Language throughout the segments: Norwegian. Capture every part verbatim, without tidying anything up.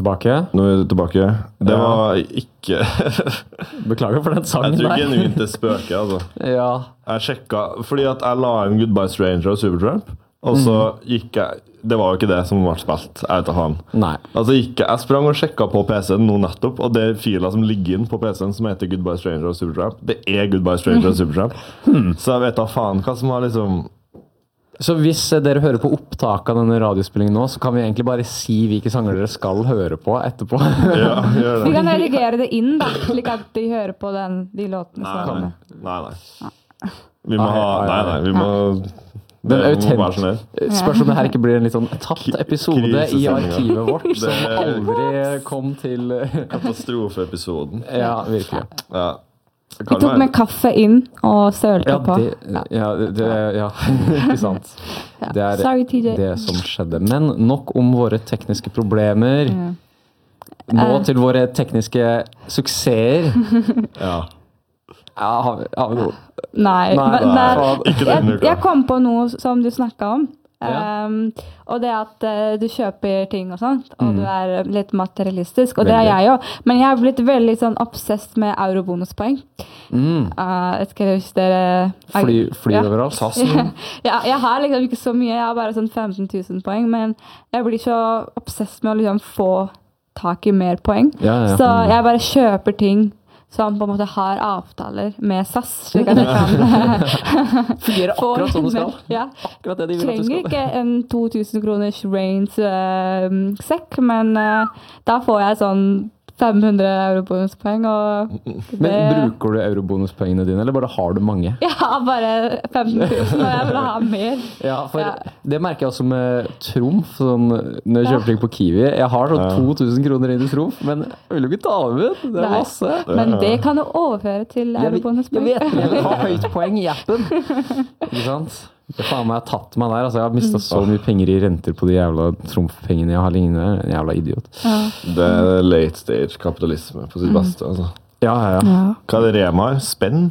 tilbake. Nå er vi tilbake. Det Ja. var ikke Beklager for den sangen Jeg tror der. genuint det spøker, altså. Ja. Jeg sjekket, fordi at jeg la inn Goodbye Stranger og Supertramp, og så gikk jeg, det var jo ikke det som ble spilt, jeg vet ikke han. Nei. Altså gikk jeg, jeg sprang og sjekket på P C-en nå nettopp, og det er filer som ligger inn på P C-en som heter Goodbye Stranger og Supertramp. Det er Goodbye Stranger og Supertramp. Så jeg vet da faen hva som har liksom... Så hvis dere hører på opptak av denne radiospillingen nå, så kan vi egentlig bare si hvilke sanger dere skal høre på etterpå. Ja, gjør Vi det. kan redigere det inn da, slik at de hører på den, de låtene som Nei, kommer. nei, nei. nei. Vi må ha... Nei, nei, vi må... Den Det må være autent- sånn her. Spørs om det her ikke blir en litt sånn tatt episode i Krisesendinga. arkivet vårt, som Det- aldri kom til... Katastrofeepisoden. Ja, virkelig. Ja. Det Vi kan tok være. med kaffe inn og sølte Ja, på. det, ja, det, ja, ikke sant. Det er Sorry, T J. det som skjedde. Men nok om våre tekniske problemer. Nå Eh. til våre tekniske suksesser. Ja. Ja, har vi, har vi noe? Nei, Nei, men, nei, men faen, ikke denne jeg, uka. jeg kom på noe som du snakket om. Ja. Um, og det at uh, du kjøper ting og sånt, og Mm. du er litt materialistisk, og det er Veldig. jeg jo. Men jeg har blitt veldig sånn obsessed med eurobonuspoeng. Mm. Uh, jeg skal hvis dere... Fly, fly Ja. overalt. ja, jeg har liksom ikke så mye, jeg har bare sånn femten tusen poeng, men jeg blir så obsessed med å liksom få tak i mer poeng. Ja, ja. Så jeg bare kjøper ting som på en måte har avtaler med S A S, slik at jeg kan Fungerer få akkurat som det skal. mer. Ja. Akkurat det de vil at det Trenger skal. ikke en to tusen kroners Reigns uh, sekk, men uh, da får jeg sånn fem hundre eurobonuspoeng, og det... Men bruker du eurobonuspoengene dine, eller bare har du mange? Jeg har bare femten tusen, og jeg vil ha mer. Ja, for Ja. det merker jeg også med Trumf, sånn, når jeg kjøper ting på Kiwi. Jeg har sånn Ja. to tusen kroner inn i Trumf, men jeg vil jo ikke ta det med. Det er Nei. masse. Men det kan du overføre til Jeg, vil- jeg eurobonuspoeng. vet, men jeg vil ha høyt poeng i appen. Ikke sant? Det faen meg har tatt meg der. Altså, jeg har mistet så mye penger i renter på de jævla Trumf-pengene jeg har liggende. En jævla idiot. Ja. Det er late stage kapitalisme på sitt beste. Altså. Ja, ja, ja. Ja. Hva er det Rema har? Spenn?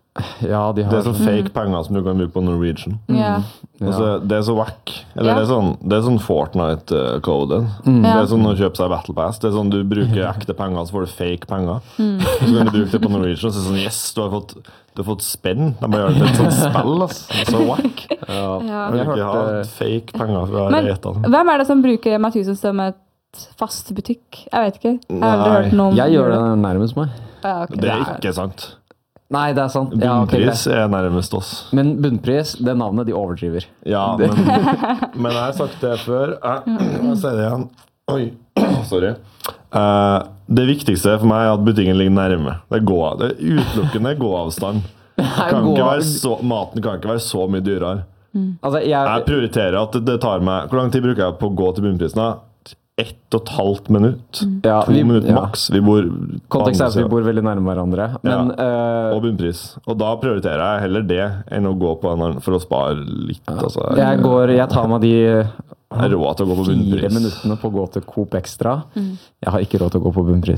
Ja, de Det har er sånn fake penger som du kan bruke på Norwegian. Ja. Altså, det er så wack. Eller Ja. det er sånn, det er sånn Fortnite-code. Mm. Det Ja. er sånn å kjøpe seg Battle Pass. Det er sånn du bruker ekte penger, så får du fake penger. Mm. Og så kan du bruke det på Norwegian, og så er det sånn, yes, du har fått, du har fått spenn. De bare gjør det til et sånt spill, ass. Det er så wack. Ja. Ja. Jeg vil Jeg ikke ha hørte fake penger fra Men Reitan. hvem er det som bruker Rema tusen som et fast butikk? Jeg vet ikke. Jeg har aldri Nei. hørt noe om Jeg gjør det nærmest meg. Ja, ok. Det er ikke sant. Nei, det er sant. Ja, ok, Bunnpris greit. er nærmest oss. Men bunnpris, det navnet de overdriver. Ja, men, men jeg har sagt det før. Jeg, jeg sier det igjen. Oi, sorry. Eh, det viktigste for meg er at butikken ligger nærme. Det er, gå, det er utelukkende gåavstand. Kan gå- ikke være så, maten kan ikke være så mye dyrere. Altså, Jeg jeg, prioriterer at det, det tar meg... Hvor lang tid bruker jeg på å gå til bunnprisen? da? Ett og et halvt minutt. Ja, to vi- minutter ja. maks. Vi bor på kontekst er andre at vi siden. bor veldig nærme hverandre. Men eh, Og bunnpris. Og da prioriterer jeg heller det enn å gå på en annen for å spare litt. Altså. jeg, går, jeg tar meg de Jeg har råd til å gå på fire bunnpris. minuttene på å gå til Coop Extra. Jeg har ikke råd til å gå på bunnpris.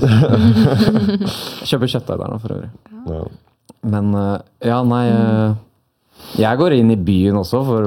Jeg kjøper kjøttdeig der nå, for øvrig. Ja. Men eh, ja, nei eh, Jeg går inn i byen også for